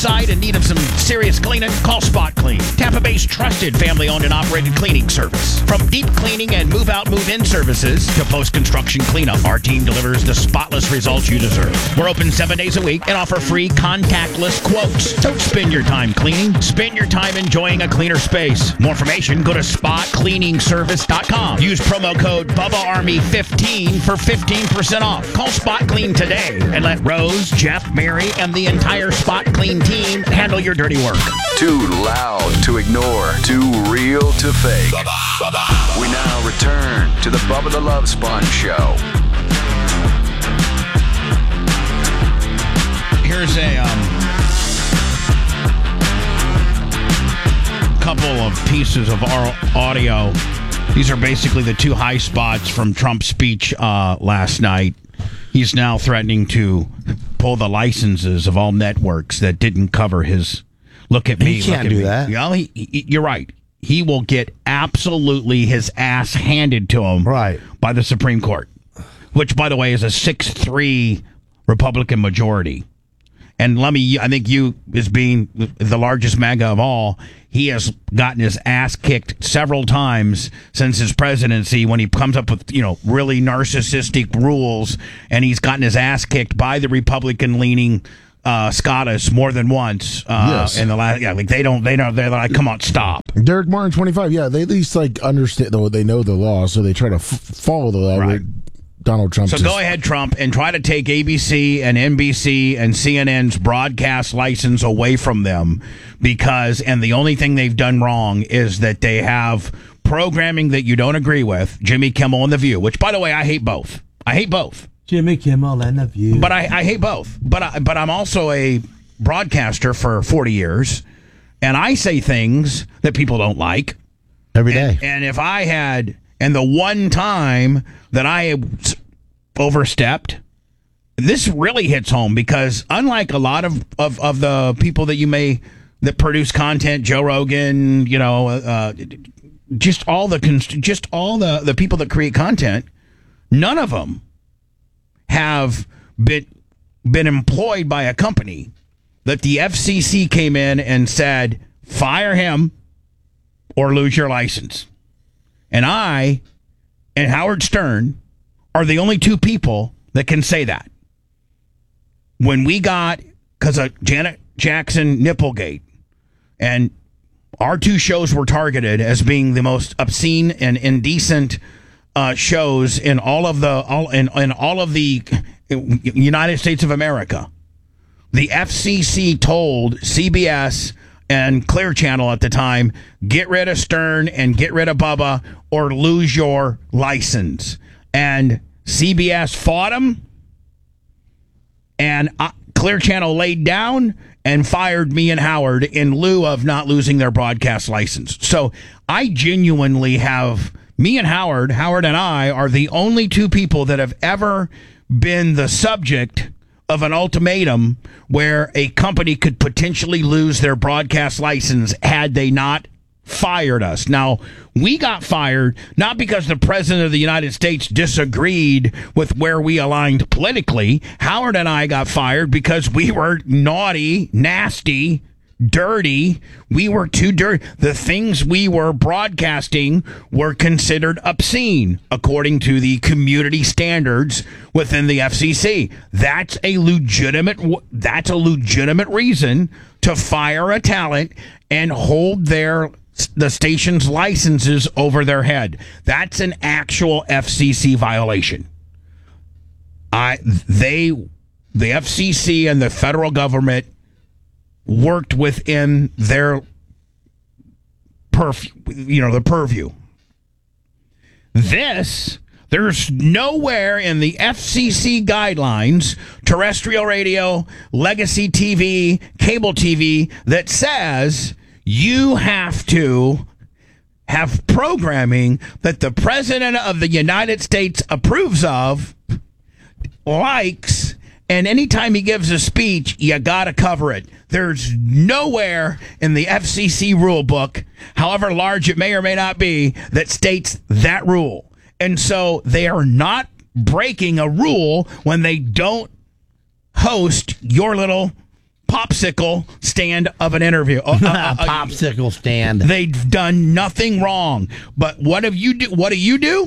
outside in need of some serious cleaning? Call Spot Clean, Tampa Bay's trusted family-owned and operated cleaning service. From deep cleaning and move-out, move-in services to post-construction cleanup, our team delivers the spotless results you deserve. We're open 7 days a week and offer free contactless quotes. Don't spend your time cleaning. Spend your time enjoying a cleaner space. More information, go to spotcleaningservice.com. Use promo code BubbaArmy15 for 15% off. Call Spot Clean today and let Rose, Jeff, Mary, and the entire Spot Clean team handle your dirty work. Too loud to ignore, too real to fake. We now return to the Bubba the Love Sponge Show. Here's a couple of pieces of our audio. These are basically the two high spots from Trump's speech last night. He's now threatening to pull the licenses of all networks that didn't cover his look at me. He can't do that. Yeah, you're right. He will get absolutely his ass handed to him by the Supreme Court, which, by the way, is a 6-3 Republican majority. And I think you, as being the largest MAGA of all, he has gotten his ass kicked several times since his presidency when he comes up with, really narcissistic rules, and he's gotten his ass kicked by the Republican-leaning Scottish more than once. Yes. In the last, they're like, come on, stop. Derek Martin, 25. Yeah, they at least understand, though, they know the law, so they try to follow the law. Right. Donald Trump. So go ahead, Trump, and try to take ABC and NBC and CNN's broadcast license away from them and the only thing they've done wrong is that they have programming that you don't agree with, Jimmy Kimmel and The View, which, by the way, I hate both. Jimmy Kimmel and The View. But I hate both. But I'm also a broadcaster for 40 years, and I say things that people don't like. Every day. And if I had... And the one time that I overstepped, this really hits home because unlike a lot of the people that produce content, Joe Rogan, just all the people that create content, none of them have been employed by a company that the FCC came in and said, fire him or lose your license. And I and Howard Stern are the only two people that can say that. When we got, because of Janet Jackson Nipplegate, and our two shows were targeted as being the most obscene and indecent shows in all of the United States of America, the FCC told CBS and Clear Channel at the time, get rid of Stern and get rid of Bubba or lose your license. And CBS fought him, and Clear Channel laid down and fired me and Howard in lieu of not losing their broadcast license. So I genuinely me and Howard and I are the only two people that have ever been the subject of an ultimatum where a company could potentially lose their broadcast license had they not fired us. Now, we got fired not because the president of the United States disagreed with where we aligned politically. Howard and I got fired because we were naughty, nasty, dirty. We were too dirty. The things we were broadcasting were considered obscene according to the community standards within the FCC. That's a legitimate reason to fire a talent and hold the station's licenses over their head. That's an actual FCC violation. The FCC and the federal government worked within their purview. There's nowhere in the FCC guidelines, terrestrial radio, legacy TV, cable TV, that says you have to have programming that the President of the United States approves of, likes, and anytime he gives a speech, you got to cover it. There's nowhere in the FCC rule book, however large it may or may not be, that states that rule. And so they are not breaking a rule when they don't host your little popsicle stand of an interview. Popsicle stand. They've done nothing wrong. But what do you do?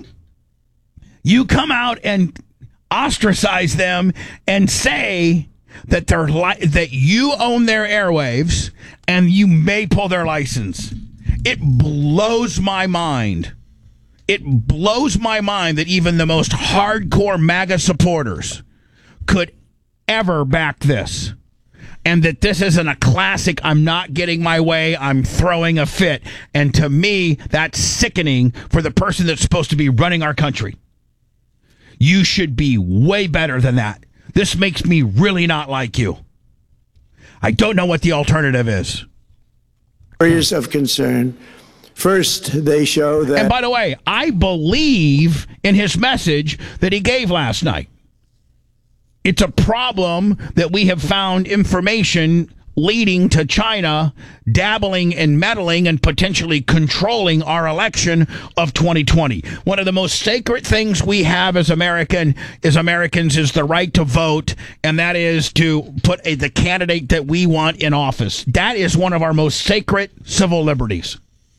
You come out and ostracize them and say that that you own their airwaves and you may pull their license. It blows my mind. It blows my mind that even the most hardcore MAGA supporters could ever back this. And that this isn't a classic, I'm not getting my way, I'm throwing a fit. And to me, that's sickening for the person that's supposed to be running our country. You should be way better than that. This makes me really not like you. I don't know what the alternative is. Areas of concern. First, they show that... And by the way, I believe in his message that he gave last night. It's a problem that we have found information leading to China dabbling and meddling and potentially controlling our election of 2020. One of the most sacred things we have as Americans is the right to vote, and that is to put the candidate that we want in office. That is one of our most sacred civil liberties.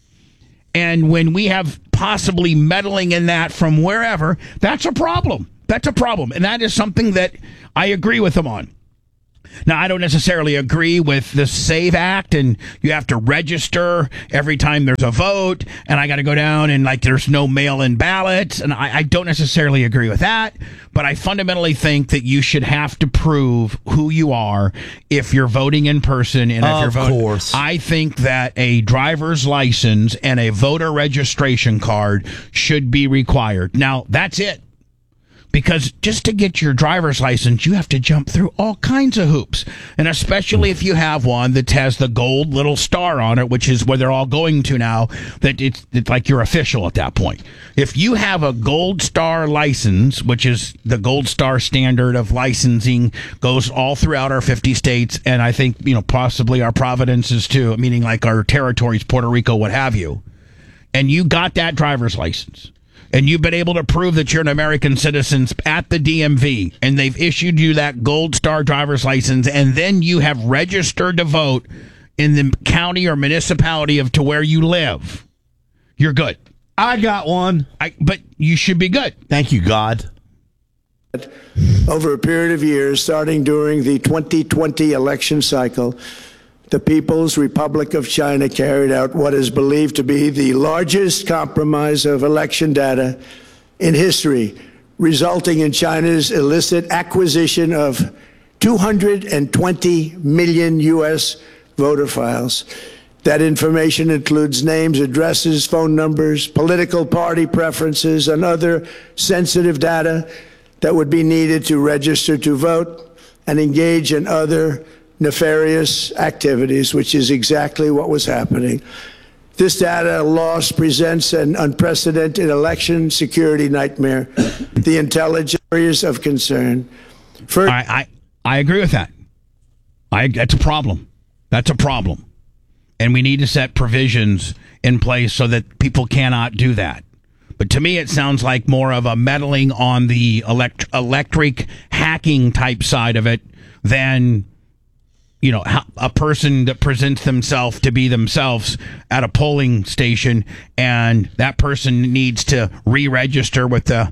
And when we have possibly meddling in that from wherever, that's a problem. That's a problem. And that is something that I agree with them on. Now, I don't necessarily agree with the SAVE Act, and you have to register every time there's a vote, and I got to go down and, there's no mail-in ballots, and I don't necessarily agree with that, but I fundamentally think that you should have to prove who you are if you're voting in person. And if you're voting, of course. I think that a driver's license and a voter registration card should be required. Now, that's it. Because just to get your driver's license, you have to jump through all kinds of hoops. And especially if you have one that has the gold little star on it, which is where they're all going to now, that it's like you're official at that point. If you have a gold star license, which is the gold star standard of licensing, goes all throughout our 50 states, and I think, possibly our provinces too, meaning like our territories, Puerto Rico, what have you, and you got that driver's license, and you've been able to prove that you're an American citizen at the DMV, and they've issued you that gold star driver's license, and then you have registered to vote in the county or municipality to where you live, you're good. I got one. But you should be good. Thank you, God. Over a period of years, starting during the 2020 election cycle, the People's Republic of China carried out what is believed to be the largest compromise of election data in history, resulting in China's illicit acquisition of 220 million U.S. voter files. That information includes names, addresses, phone numbers, political party preferences, and other sensitive data that would be needed to register to vote and engage in other nefarious activities, which is exactly what was happening. This data loss presents an unprecedented election security nightmare. The intelligence areas of concern. First, I agree with that. That's a problem. That's a problem. And we need to set provisions in place so that people cannot do that. But to me, it sounds like more of a meddling on the electric hacking type side of it than a person that presents themselves to be themselves at a polling station, and that person needs to re-register with their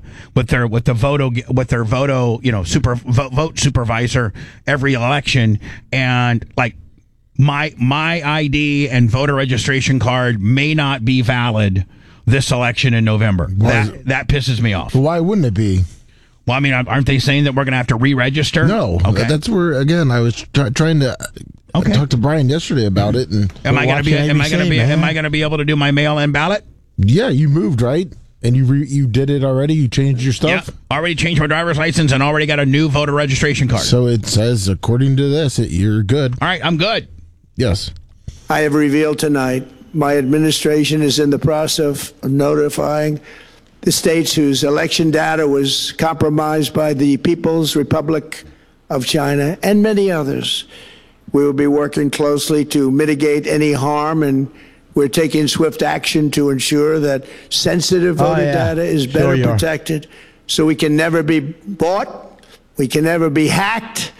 vote supervisor every election, and my ID and voter registration card may not be valid this election in November. That pisses me off. Why wouldn't it be? Well, I mean, aren't they saying that we're going to have to re-register? No. Okay. That's where, again, I was trying to talk to Brian yesterday about it. And am I going to be able to do my mail-in ballot? Yeah, you moved, right? And you did it already? You changed your stuff? Yeah, already changed my driver's license and already got a new voter registration card. So it says, according to this, you're good. All right, I'm good. Yes. I have revealed tonight my administration is in the process of notifying the states whose election data was compromised by the People's Republic of China and many others. We will be working closely to mitigate any harm, and we're taking swift action to ensure that sensitive voter data is better protected, so we can never be bought, we can never be hacked,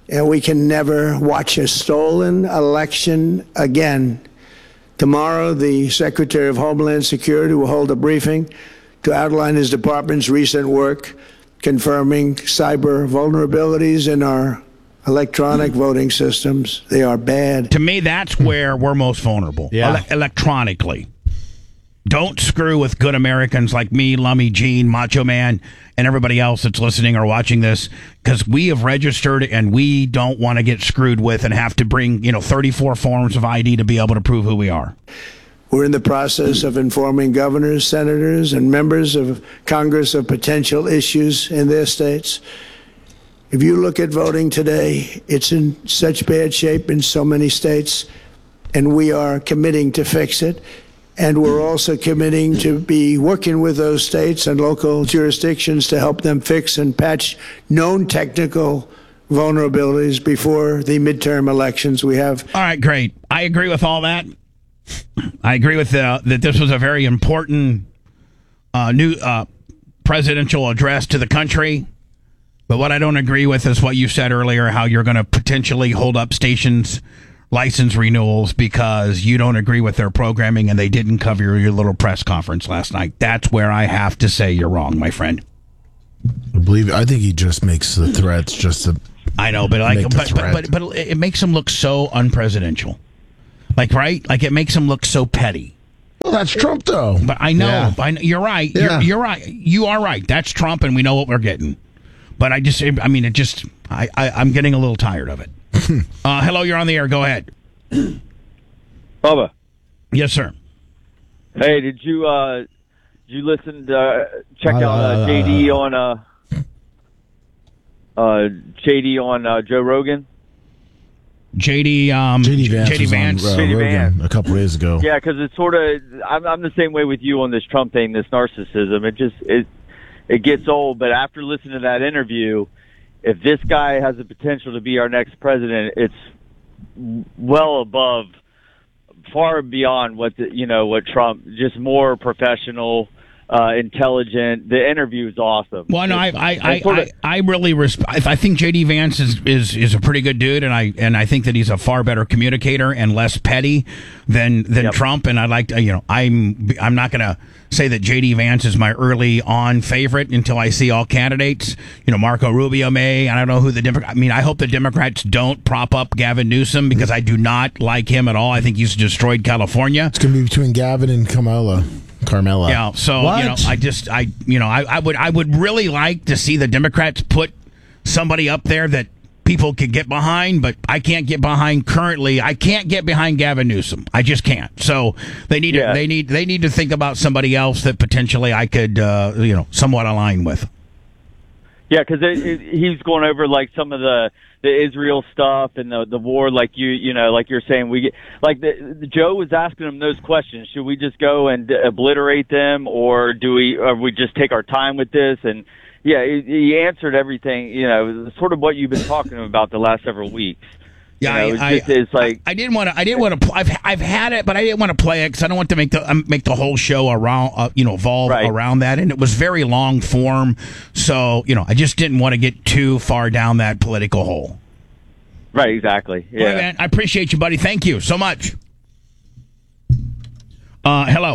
and we can never watch a stolen election again. Tomorrow, the Secretary of Homeland Security will hold a briefing to outline his department's recent work confirming cyber vulnerabilities in our electronic voting systems. They are bad. To me, that's where we're most vulnerable. Yeah. Electronically. Don't screw with good Americans like me, Lummy, Gene, Macho Man, and everybody else that's listening or watching this, because we have registered and we don't want to get screwed with and have to bring 34 forms of ID to be able to prove who we are. We're in the process of informing governors, senators, and members of Congress of potential issues in their states. If you look at voting today, it's in such bad shape in so many states, and we are committing to fix it. And we're also committing to be working with those states and local jurisdictions to help them fix and patch known technical vulnerabilities before the midterm elections we have. All right, great. I agree with all that. I agree with that this was a very important new presidential address to the country. But what I don't agree with is what you said earlier, how you're going to potentially hold up stations' license renewals because you don't agree with their programming and they didn't cover your little press conference last night. That's where I have to say you're wrong, my friend. I think he just makes the threats just to. I know, but it makes him look so unpresidential. Right? Like it makes him look so petty. Well, that's Trump, though. But I know, Yeah. you're right. Yeah. You're right. You are right. That's Trump, and we know what we're getting. But I'm getting a little tired of it. Hello, you're on the air. Go ahead. Bubba. Yes, sir. Hey, did you listen to check out JD on Joe Rogan? JD Vance. Was on, JD Rogan Vance. a couple days ago. Yeah, because it's sort of I'm the same way with you on this Trump thing, this narcissism. It gets old, but after listening to that interview, if this guy has the potential to be our next president, it's well above, far beyond what Trump. Just more professional, intelligent. The interview is awesome. Well, no, I really respect. I think JD Vance is a pretty good dude, and I think that he's a far better communicator and less petty than Trump. And I'd like to, I'm not going to say that JD Vance is my early on favorite until I see all candidates. Marco Rubio may. I don't know who the Democrat. I hope the Democrats don't prop up Gavin Newsom because I do not like him at all. I think he's destroyed California. It's going to be between Gavin and Carmella. Yeah, so What? I would really like to see the Democrats put somebody up there that people could get behind, but I can't get behind currently. I can't get behind Gavin Newsom. I just can't. So they need to think about somebody else that potentially I could somewhat align with. Yeah, because he's going over like some of the Israel stuff and the war, like like you're saying, we get the Joe was asking him those questions. Should we just go and obliterate them, or do we just take our time with this? And yeah, he answered everything. Sort of what you've been talking about the last several weeks. Yeah, I didn't want to. I've had it, but I didn't want to play it because I don't want to make the whole show around evolve around that, and it was very long form. So I just didn't want to get too far down that political hole. Right, exactly. Yeah, Well, man, I appreciate you, buddy. Thank you so much. Hello.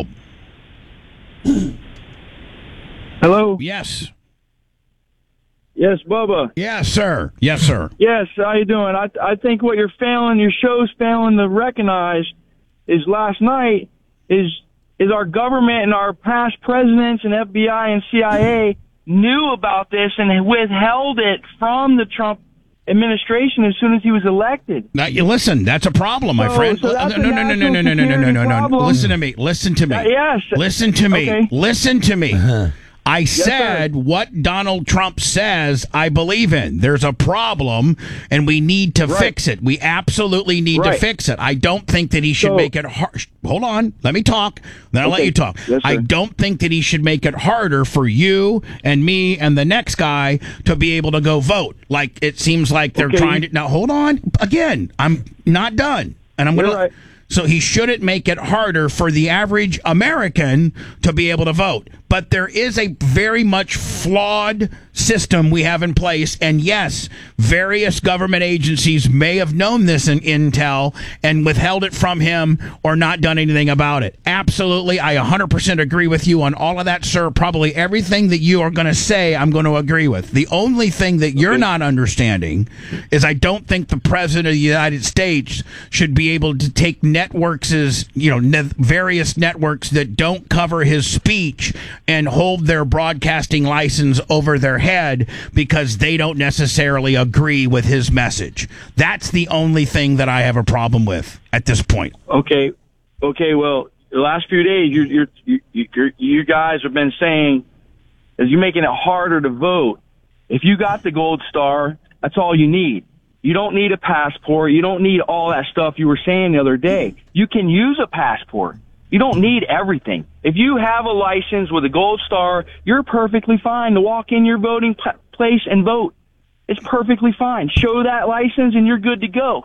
Hello? Yes. Yes, Bubba. Yes, sir. Yes, sir. Yes, how you doing? I think what your show's failing to recognize is last night is our government and our past presidents and FBI and CIA knew about this and withheld it from the Trump administration as soon as he was elected. Now, you listen, that's a problem, my friend. So that's No. problem. Listen to me. Yes. Listen to me. Okay. Listen to me. I said what Donald Trump says I believe in. There's a problem, and we need to fix it. We absolutely need to fix it. I don't think that he should make it hard. Hold on. Let me talk. Then I'll let you talk. Yes, I don't think that he should make it harder for you and me and the next guy to be able to go vote. Like it seems like they're trying to. Now, hold on. Again, I'm not done. And I'm going to. So he shouldn't make it harder for the average American to be able to vote. but there is a very much flawed system we have in place. And yes, various government agencies may have known this in intel and withheld it from him or not done anything about it. Absolutely. I 100% agree with you on all of that, sir. Probably everything that you are going to say, I'm going to agree with. The only thing that you're not understanding is I don't think the president of the United States should be able to take networks, various networks that don't cover his speech and hold their broadcasting license over their head because they don't necessarily agree with his message. That's the only thing that I have a problem with at this point. Okay. Well, the last few days, you guys have been saying is you're making it harder to vote. If you got the gold star, that's all you need. You don't need a passport. You don't need all that stuff you were saying the other day. You can use a passport. You don't need everything. If you have a license with a gold star, you're perfectly fine to walk in your voting place and vote. It's perfectly fine. Show that license and you're good to go.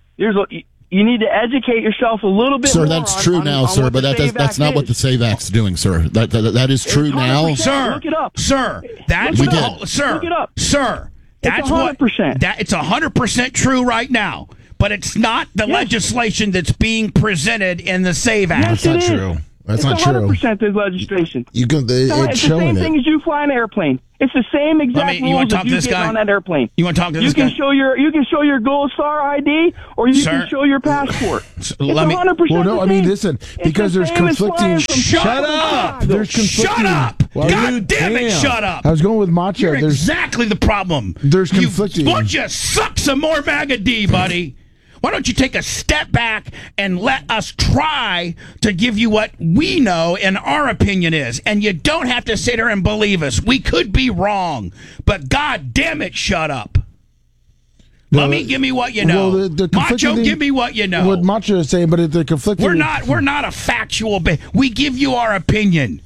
You need to educate yourself a little bit more. Sir, that's true now, sir, but that's not what the Save Act's doing, sir. That is true now. Sir, look it up. Sir, that's Look it what, up. sir, Look it up. sir, that's It's 100%. it's 100% true right now, but it's not the legislation that's being presented in the Save Act. Yes, That's it not is. true. That's It's not true. 100% the legislation. You can. No, It's it's the same showing thing it. as you fly an airplane. It's the same exact you wanna rules talk as to you this get guy? on that airplane. You want to talk to You this can guy? show your gold star ID, or you Sir? can show your passport. It's let me- 100%. Well, no, the I mean, same. listen, It's because the there's same as conflicting. flying from Shut Chicago to up! Chicago. There's conflicting. Shut up! Well, God damn it! Shut up! I was going with Macho. You're There's exactly the problem. There's conflicting. Why don't you suck some more MAGA D, buddy? Why don't you take a step back and let us try to give you what we know and our opinion is? And you don't have to sit there and believe us. We could be wrong, but God damn it, shut up. Give me what you know. Well, the Macho, conflicting thing- give me what you know. what Macho is saying, but the conflicting. We're not a factual. We give you our opinion.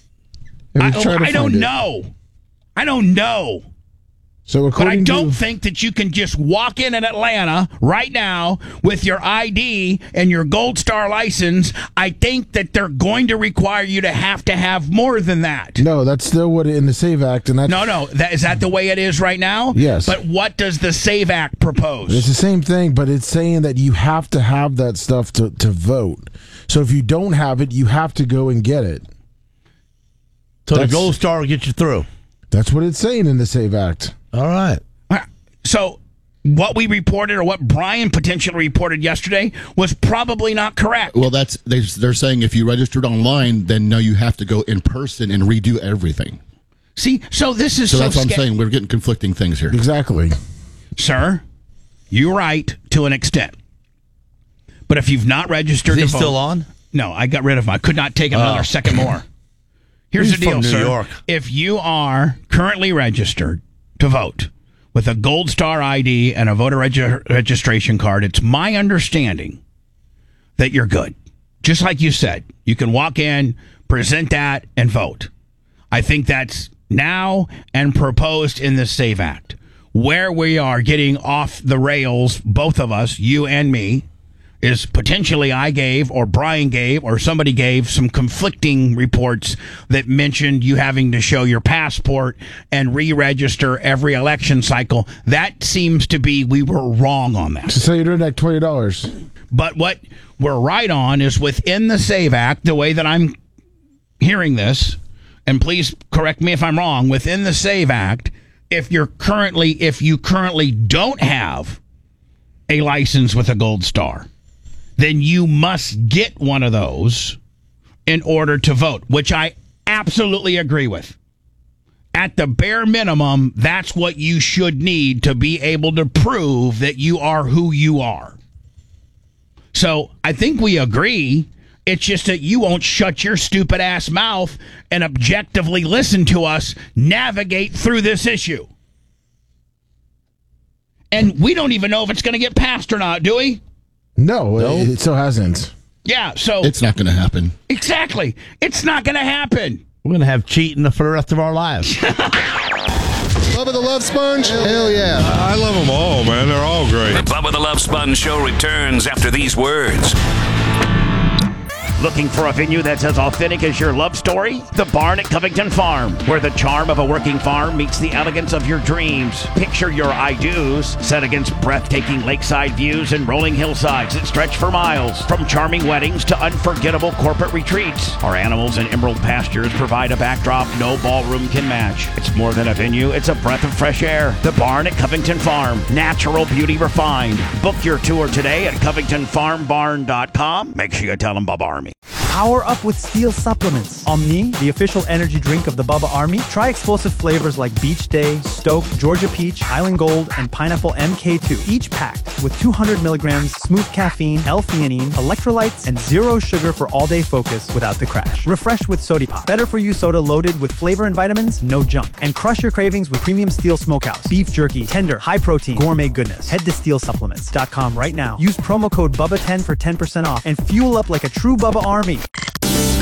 I don't know. I don't know. So But I according don't to, think that you can just walk in Atlanta right now with your ID and your Gold Star license. I think that they're going to require you to have more than that. No, that's still what in the Save Act, and that's No. Is that the way it is right now? Yes. But what does the Save Act propose? It's the same thing, but it's saying that you have to have that stuff to vote. So if you don't have it, you have to go and get it. So the That's- gold star will get you through. That's what it's saying in the Save Act. All right. So what we reported or what Brian potentially reported yesterday was probably not correct. Well, they're saying if you registered online, then no, you have to go in person and redo everything. See, so this is So that's what I'm sca- saying. We're getting conflicting things here. Exactly. Sir, you're right to an extent. But if you've not registered Is he to vote, still on? No, I got rid of him. I could not take another second more. Here's He's the deal, from New sir. York. If you are currently registered to vote with a Gold Star ID and a voter registration card, it's my understanding that you're good. Just like you said, you can walk in, present that, and vote. I think that's now and proposed in the Save Act. Where we are getting off the rails, both of us, you and me, is potentially I gave or Brian gave or somebody gave some conflicting reports that mentioned you having to show your passport and re-register every election cycle. That seems to be we were wrong on that. So say you're doing like $20. But what we're right on is within the Save Act, the way that I'm hearing this, and please correct me if I'm wrong, within the Save Act, if you currently don't have a license with a Gold Star, then you must get one of those in order to vote, which I absolutely agree with. At the bare minimum, that's what you should need to be able to prove that you are who you are. So I think we agree. It's just that you won't shut your stupid ass mouth and objectively listen to us navigate through this issue. And we don't even know if it's going to get passed or not, do we? No, it still hasn't. Yeah, so It's not going to happen. exactly. It's not going to happen. We're going to have cheating for the rest of our lives. Bubba the Love Sponge? Hell yeah. I love them all, man. They're all great. The Bubba the Love Sponge Show returns after these words. Looking for a venue that's as authentic as your love story? The Barn at Covington Farm, where the charm of a working farm meets the elegance of your dreams. Picture your I-dos set against breathtaking lakeside views and rolling hillsides that stretch for miles. From charming weddings to unforgettable corporate retreats, our animals and emerald pastures provide a backdrop no ballroom can match. It's more than a venue, it's a breath of fresh air. The Barn at Covington Farm, natural beauty refined. Book your tour today at CovingtonFarmBarn.com. Make sure you tell them Bubba Army. Power up with Steel supplements. Omni, the official energy drink of the Bubba Army. Try explosive flavors like Beach Day, Stoke, Georgia Peach, Island Gold, and Pineapple MK2. Each packed with 200 milligrams smooth caffeine, L-theanine, electrolytes, and zero sugar for all-day focus without the crash. Refresh with Sody Pop. Better for you soda loaded with flavor and vitamins, no junk. And crush your cravings with premium Steel Smokehouse. Beef jerky, tender, high protein, gourmet goodness. Head to SteelSupplements.com right now. Use promo code BUBBA10 for 10% off and fuel up like a true Bubba Army.